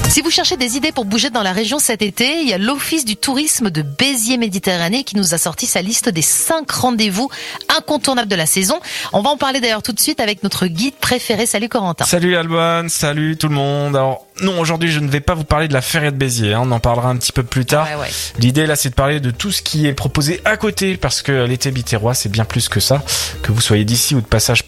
Si vous cherchez des idées pour bouger dans la région cet été, il y a l'Office du tourisme de Béziers-Méditerranée qui nous a sorti sa liste des 5 rendez-vous incontournables de la saison. On va en parler d'ailleurs tout de suite avec notre guide préféré. Salut Corentin. Salut Alban, salut tout le monde. Alors non, aujourd'hui je ne vais pas vous parler de la Feria de Béziers, on en parlera un petit peu plus tard. Ouais. L'idée là c'est de parler de tout ce qui est proposé à côté, parce que l'été bitérois c'est bien plus que ça. Que vous soyez d'ici ou de passage